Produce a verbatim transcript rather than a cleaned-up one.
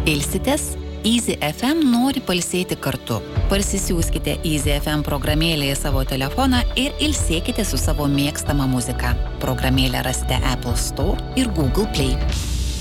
Ilsitės? Easy F M nori pailsėti kartu. Parsisiųskite Easy F M programėlę į savo telefoną ir ilsėkite su savo mėgstama muzika. Programėlę rasite Apple Store ir Google Play.